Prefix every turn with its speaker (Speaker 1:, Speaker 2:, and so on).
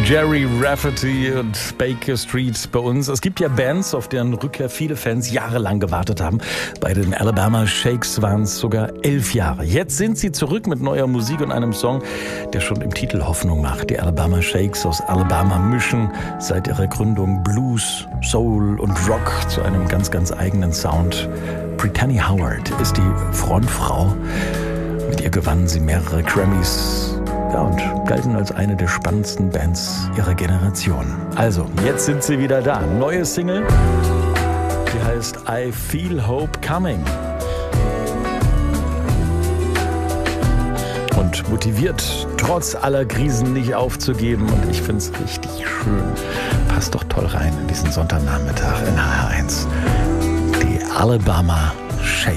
Speaker 1: Jerry Rafferty und Baker Street bei uns. Es gibt ja Bands, auf deren Rückkehr viele Fans jahrelang gewartet haben. Bei den Alabama Shakes waren es sogar 11 Jahre. Jetzt sind sie zurück mit neuer Musik und einem Song, der schon im Titel Hoffnung macht. Die Alabama Shakes aus Alabama mischen seit ihrer Gründung Blues, Soul und Rock zu einem ganz, ganz eigenen Sound. Brittany Howard ist die Frontfrau. Mit ihr gewannen sie mehrere Grammys. Ja, und galten als eine der spannendsten Bands ihrer Generation. Also, jetzt sind sie wieder da. Neue Single, die heißt I Feel Hope Coming. Und motiviert, trotz aller Krisen nicht aufzugeben. Und ich finde es richtig schön. Passt doch toll rein in diesen Sonntagnachmittag in HR1. Die Alabama Shakes.